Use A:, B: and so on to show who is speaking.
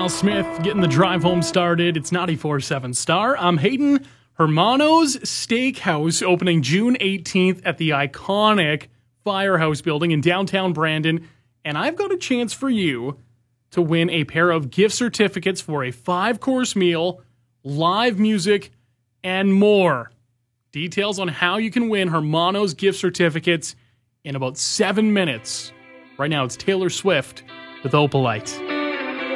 A: Kyle Smith getting the drive home started. It's 94.7 Star. I'm Hayden. Hermanos Steakhouse opening June 18th at the iconic Firehouse building in downtown Brandon. And I've got a chance for you to win a pair of gift certificates for a 5-course meal, live music, and more. Details on how you can win Hermanos gift certificates in about 7 minutes. Right now, it's Taylor Swift with Opalite.